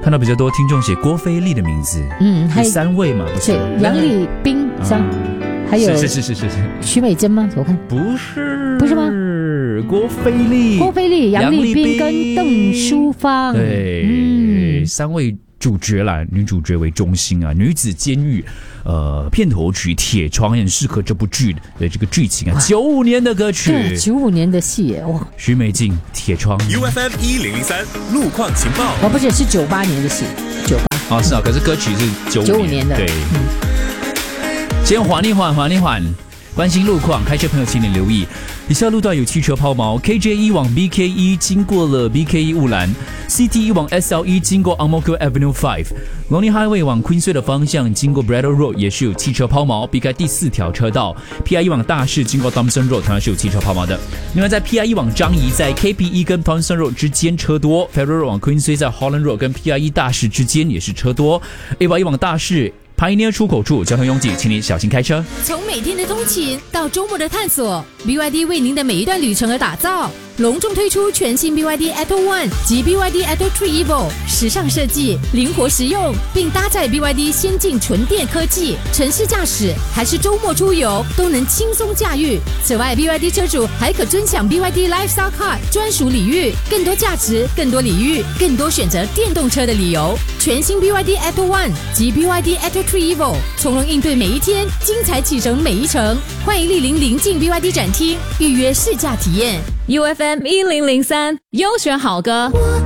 看到比较多听众写郭菲丽的名字，还有3位嘛，不是？ 杨丽冰还有是徐美珍吗？我看不是吗？郭菲丽、 杨丽冰跟邓淑芳， 对，3位主角啦，女主角为中心啊，女子监狱，片头曲《铁窗》也很适合这部剧的这个剧情啊，95年的歌曲， 对，95年的戏耶，哇！ 徐美静《铁窗》 ，UFM 1003路况情报， 不是98年的戏，98 啊，是啊，可是歌曲是95年的，对，先缓一缓。关心路况，开车朋友请你留意，以下路段有汽车抛锚 ：KJ1 往 BK1 经过了 BK1 雾兰 ，CT1 往 SL1 经过 Ang Mo Kio Avenue 5，Lonely Highway 往昆穗的方向经过 Braddell Road 也是有汽车抛锚，避开第4条车道。PI1 往大市经过 Thomson Road 同样是有汽车抛锚的。另外在 PI1 往樟宜在 KP1 跟 Thomson Road 之间车多 ，Federal Road 往昆穗在 Holland Road 跟 PI1 大市之间也是车多。A81 往大市Pioneer 出口处交通拥挤，请你小心开车。 从每天的通勤到周末的探索 ，BYD 为您的每一段旅程而打造。隆重推出全新 BYD Atto One 及 BYD Atto 3 Evo， 时尚设计，灵活实用，并搭载 BYD 先进纯电科技，城市驾驶还是周末出游都能轻松驾驭。此外 ，BYD 车主还可尊享 BYD Lifestyle Card 专属礼遇，更多价值，更多礼遇，更多选择电动车的理由。全新 BYD Atto One 及 BYD Atto 3 Evo， 从容应对每一天，精彩启程每一程。欢迎莅临临近 BYD 展厅，预约试驾体验。UFM 1003优选好歌。